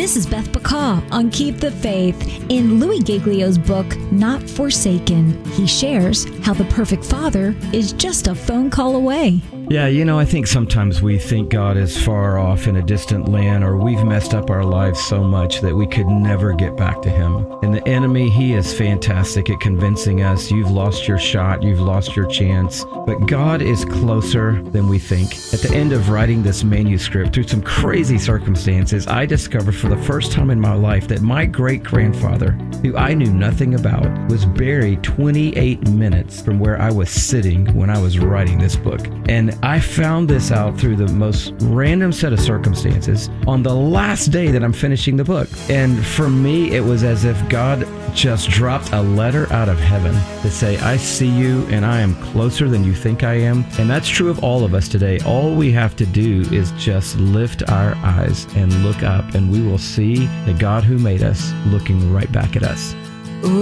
This is Beth Bacaw on Keep the Faith. In Louis Giglio's book, Not Forsaken, he shares how the perfect father is just a phone call away. Yeah, I think sometimes we think God is far off in a distant land, or we've messed up our lives so much that we could never get back to Him. And the enemy, he is fantastic at convincing us you've lost your shot, you've lost your chance. But God is closer than we think. At the end of writing this manuscript, through some crazy circumstances, I discovered for the first time in my life that my great-grandfather, who I knew nothing about, was buried 28 minutes from where I was sitting when I was writing this book. And I found this out through the most random set of circumstances on the last day that I'm finishing the book. And for me, it was as if God just dropped a letter out of heaven to say, I see you and I am closer than you think I am. And that's true of all of us today. All we have to do is just lift our eyes and look up, and we will see the God who made us looking right back at us.